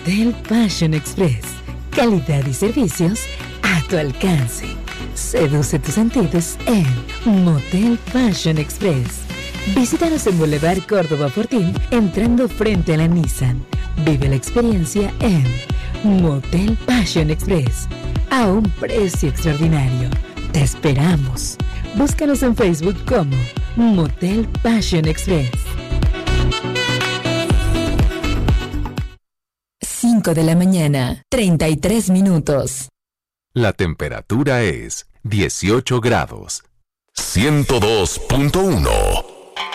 Motel Passion Express. Calidad y servicios a tu alcance. Seduce tus sentidos en Motel Passion Express. Visítanos en Boulevard Córdoba Fortín, entrando frente a la Nissan. Vive la experiencia en Motel Passion Express, a un precio extraordinario. Te esperamos. Búscanos en Facebook como Motel Passion Express. 5 de la mañana, 33 minutos. La temperatura es 18 grados. 102.1